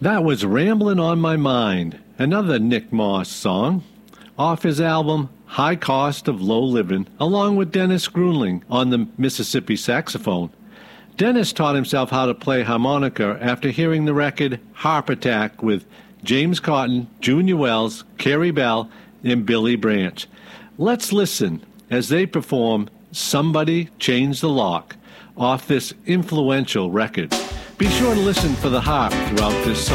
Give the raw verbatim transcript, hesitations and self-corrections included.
That was Ramblin' on My Mind, another Nick Moss song, off his album High Cost of Low Livin', along with Dennis Grunling on the Mississippi saxophone. Dennis taught himself how to play harmonica after hearing the record Harp Attack with James Cotton, Junior Wells, Carrie Bell, and Billy Branch. Let's listen as they perform Somebody Change the Lock off this influential record. Be sure to listen for the harp throughout this song.